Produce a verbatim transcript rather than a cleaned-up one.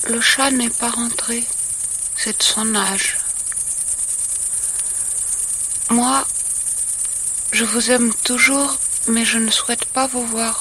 Le chat n'est pas rentré, c'est de son âge. Moi, je vous aime toujours, mais je ne souhaite pas vous voir